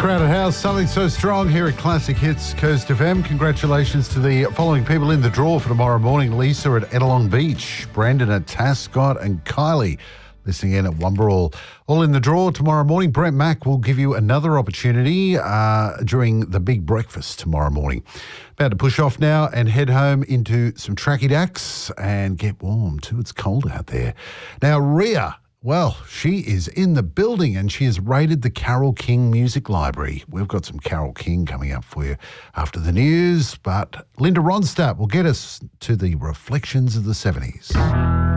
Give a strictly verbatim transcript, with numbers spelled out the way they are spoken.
Crowded House, something so strong here at Classic Hits Coast F M. Congratulations to the following people in the draw for tomorrow morning. Lisa at Edelong Beach, Brandon at Tascott, and Kylie listening in at Wumbarrel. All in the draw tomorrow morning. Brent Mack will give you another opportunity uh, during the big breakfast tomorrow morning. About to push off now and head home into some tracky dacks and get warm too. It's cold out there. Now, Ria, well, she is in the building and she has raided the Carole King Music Library. We've got some Carole King coming up for you after the news, but Linda Ronstadt will get us to the reflections of the seventies.